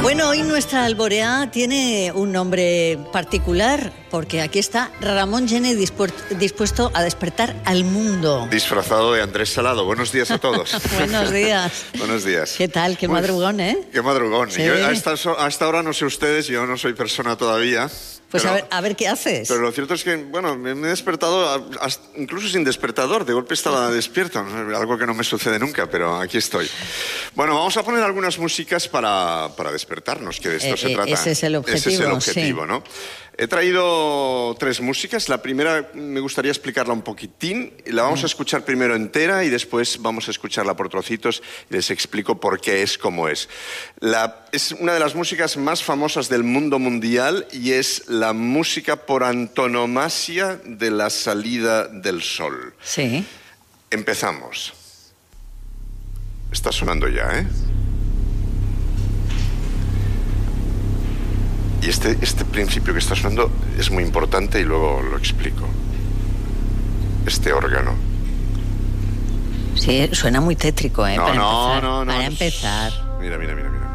Bueno, hoy nuestra alborea tiene un nombre particular, porque aquí está Ramón Gené dispuesto a despertar al mundo. Disfrazado de Andrés Salado. Buenos días a todos. Buenos días. Buenos días. ¿Qué tal? Qué madrugón, ¿eh? Qué madrugón. Sí. Yo a esta hora no sé ustedes, yo no soy persona todavía. Pues pero, a ver qué haces. Pero lo cierto es que, bueno, me he despertado incluso sin despertador. De golpe estaba despierto. Algo que no me sucede nunca, pero aquí estoy. Bueno, vamos a poner algunas músicas para despertarnos, que de esto se trata. Ese es el objetivo. Ese es el objetivo, sí. ¿no? He traído 3 músicas. La primera me gustaría explicarla un poquitín. La vamos a escuchar primero entera y después vamos a escucharla por trocitos y les explico por qué es como es. Es una de las músicas más famosas del mundo mundial y es la música por antonomasia de la salida del sol. Sí. Empezamos. Está sonando ya, ¿eh? Y este principio que está sonando es muy importante y luego lo explico. Este órgano. Sí, suena muy tétrico, ¿eh? No. Para empezar. Mira.